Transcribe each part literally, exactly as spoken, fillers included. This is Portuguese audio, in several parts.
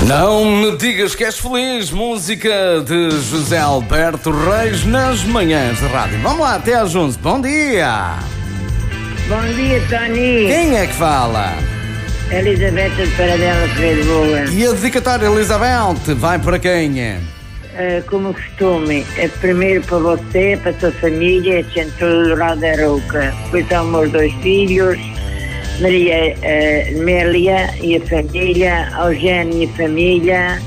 Não me digas que és feliz, música de José Alberto Reis nas manhãs de rádio. Vamos lá, até às onze. Bom dia! Bom dia, Tony. Quem é que fala? Elizabeth de Paradela, Freire Boa. E a dedicatória, Elizabeth, vai para quem? Uh, como costume, é primeiro para você, para a sua família, a gente do lado da Roca. Depois são meus dois filhos, Maria uh, Mélia e a família, Eugênio e a família.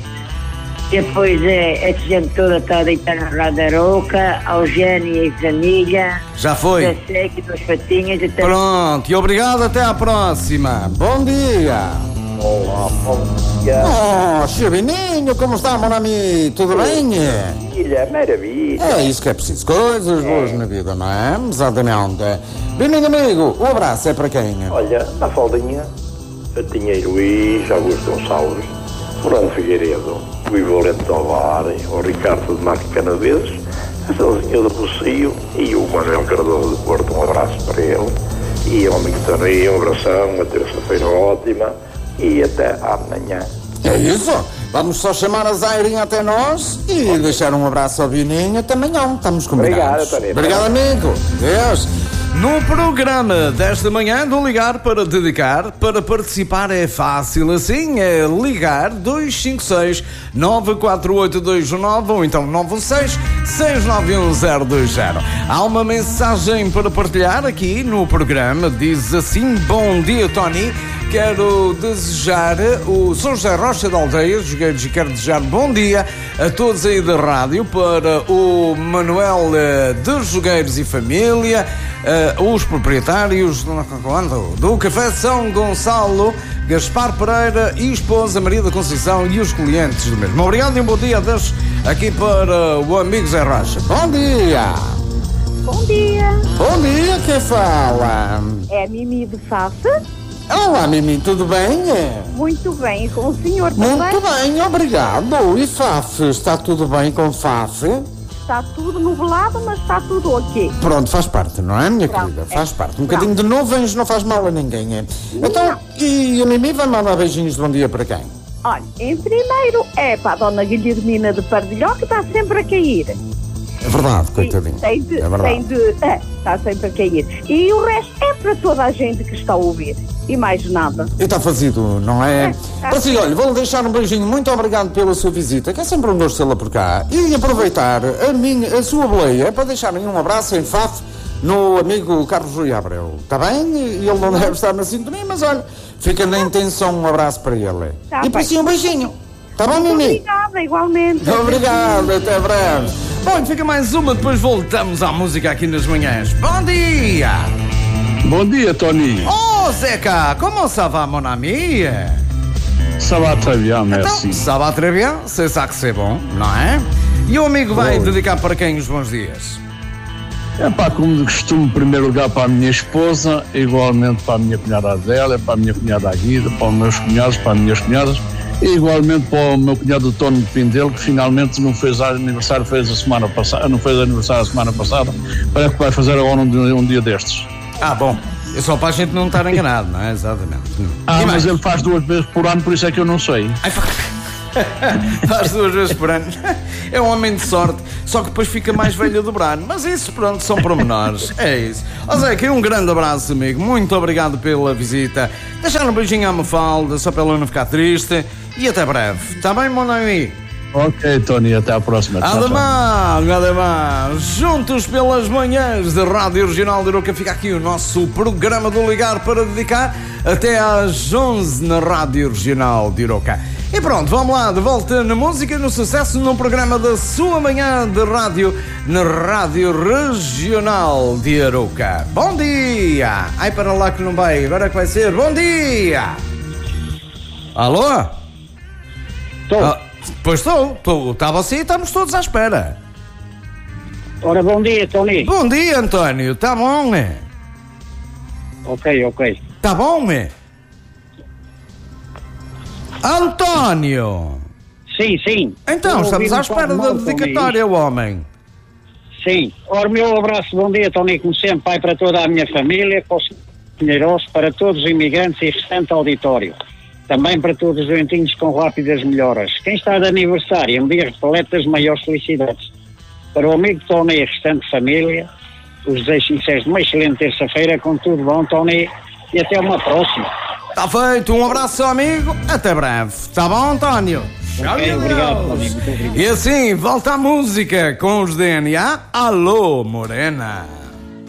Depois é a gente toda está deitada no lado da Roca, Eugênio e a família. Já foi? Já sei que duas patinhas. Até... Pronto, e obrigado, até à próxima. Bom dia! Olá, bom dia. Oh, Chabininho, como está, meu amigo? Tudo bem? Maravilha, maravilha. É isso que é preciso, coisas boas é. na vida, não é? Exatamente. Bininho, amigo, o abraço é para quem? Olha, na Faldinha, a Dinheiro Luís, Augusto Gonçalves, Fernando Figueiredo, o Ivo Valente de Alvar, o Ricardo de Marco Canaveses, a Salzinha do Rocio e o Manuel Cardoso de Porto. Um abraço para ele. E ao amigo Tony, um abração, uma terça-feira ótima. E até amanhã. É isso? Vamos só chamar a Zairinha até nós e deixar um abraço ao Bininho. Também não, estamos combinados. Obrigado, Tony. Obrigado, amigo. Deus. No programa desta manhã do Ligar para Dedicar, para participar é fácil assim, é ligar dois cinco seis, nove quatro oito dois nove ou então nove um seis, seis nove um zero dois zero. Há uma mensagem para partilhar aqui no programa, diz assim: bom dia, Tony. Quero desejar o São José Rocha de Aldeias, jogueiros, e quero desejar bom dia a todos aí da rádio, para o Manuel de Jogueiros e família, uh, os proprietários do, do Café São Gonçalo, Gaspar Pereira e esposa Maria da Conceição e os clientes do mesmo. Obrigado e um bom dia deixo aqui para o amigo Zé Rocha. Bom dia! Bom dia! Bom dia, quem fala? É Mimi de Fafa. Olá, Mimi, tudo bem? Muito bem, e com o senhor também? Muito bem, obrigado. E Faf, está tudo bem com Faf? Está tudo nublado, mas está tudo ok. Pronto, faz parte, não é, minha Pronto, querida? é. Faz parte. Um Pronto. bocadinho de nuvens não faz mal a ninguém, é? Então, e a Mimi vai mandar beijinhos de bom dia para quem? Olha, em primeiro é para a dona Guilhermina de Pardilhó, que está sempre a cair. É verdade, coitadinho. Tem de, é verdade. tem de, é, está sempre a cair. E o resto é para toda a gente que está a ouvir. E mais nada. E está fazido, não é? É, tá. Assim, olha, vou deixar um beijinho. Muito obrigado pela sua visita, que é sempre um gosto tê-la por cá. E aproveitar a, minha, a sua boleia para deixarem um abraço em Faf no amigo Carlos Rui Abreu. Está bem? E ele não deve estar na sintonia, mas olha, fica na intenção um abraço para ele. Tá e por si um beijinho. Está bom, Muito Mimi? obrigada, igualmente. Obrigado, até breve. Bom, fica mais uma, depois voltamos à música aqui nas manhãs. Bom dia! Bom dia, Tony. Oh, Zeca, como ça va, mon ami? Ça va très bien, merci. Então, ça va très bien, c'est ça que c'est bom, não é? E o amigo vai Oi. dedicar para quem os bons dias? É pá, como de costume, em primeiro lugar para a minha esposa, igualmente para a minha cunhada Adélia, para a minha cunhada Aguida, para os meus cunhados, para as minhas cunhadas, e igualmente para o meu cunhado Tony Pindelo, que finalmente não fez aniversário, fez a semana passada, não fez aniversário a semana passada, parece que vai fazer agora um, dia- um dia destes. Ah, bom, é só para a gente não estar enganado, não é? Exatamente. Ah, E mas mais? ele faz duas vezes por ano, por isso é que eu não sei. Ai, fa- Faz duas vezes por ano. É um homem de sorte, só que depois fica mais velho a dobrar. Mas isso, pronto, são pormenores. É isso. Ó Zé, que um grande abraço, amigo. Muito obrigado pela visita. Deixar um beijinho à Mafalda, só para ela não ficar triste. E até breve. Está bem, mon ami? Ok, Tony, até à próxima. Tchau, tchau. Ademais, ademais, juntos pelas manhãs da Rádio Regional de Iroca, fica aqui o nosso programa do Ligar para Dedicar até às onze na Rádio Regional de Iroca. E pronto, vamos lá, de volta na música, no sucesso, no programa da sua manhã de rádio, na Rádio Regional de Iroca. Bom dia! Ai, para lá que não vai, agora é que vai ser. Bom dia! Alô? Estou. Ah, pois estou, está você e estamos todos à espera. Ora, bom dia, Tony. Bom dia, António, está bom, é? Ok, ok. Está bom, é? António! Sim, sim. Então, Estou a estamos ouvir à um espera bocado da mal, Tony. dedicatória, o homem. Sim. Ora, meu abraço, bom dia, Tony, como sempre, pai, para toda a minha família, para os Pinheiros, para todos os imigrantes e restante auditório. Também para todos os doentinhos com rápidas melhoras. Quem está de aniversário, um dia repleto das maiores felicidades. Para o amigo Tony e a restante família, os desejos sinceros de uma excelente terça-feira, com tudo bom, Tony, e até uma próxima. Está feito, um abraço, amigo, até breve. Está bom, António? Okay, obrigado, amigo, muito obrigado. E assim, volta a música com os D N A. Alô, Morena.